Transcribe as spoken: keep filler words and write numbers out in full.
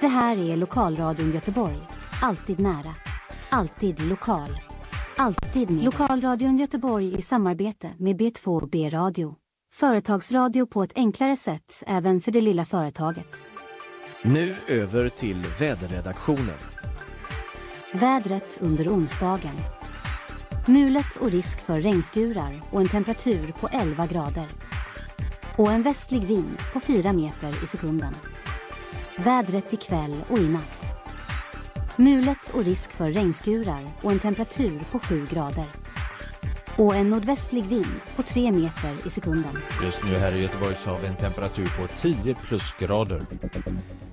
Det här är Lokalradion Göteborg. Alltid nära. Alltid lokal. Alltid med. Lokalradion Göteborg i samarbete med B två B-radio. Företagsradio på ett enklare sätt även för det lilla företaget. Nu över till väderredaktionen. Vädret under onsdagen. Mulet och risk för regnskurar och en temperatur på elva grader. Och en västlig vind på fyra meter i sekunden. Vädret ikväll och i natt. Mulet och risk för regnskurar och en temperatur på sju grader. Och en nordvästlig vind på tre meter i sekunden. Just nu här i Göteborg så har vi en temperatur på tio plusgrader.